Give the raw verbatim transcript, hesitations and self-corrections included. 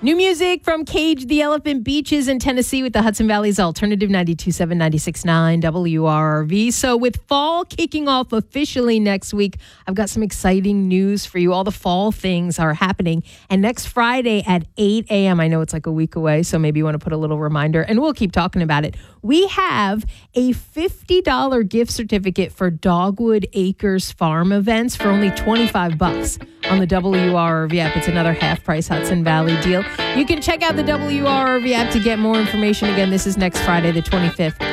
New music from Cage the Elephant Beaches in Tennessee with the Hudson Valley's Alternative ninety-two point seven, ninety-six point nine W R V. So with fall kicking off officially next week, I've got some exciting news for you. All the fall things are happening. And next Friday at eight a.m., I know it's like a week away, so maybe you want to put a little reminder, and we'll keep talking about it. We have a fifty dollars gift certificate for Dogwood Acres Farm events for only twenty-five bucks on the W R R V app. It's another half-price Hudson Valley deal. You can check out the W R R V app to get more information. Again, this is next Friday, the twenty-fifth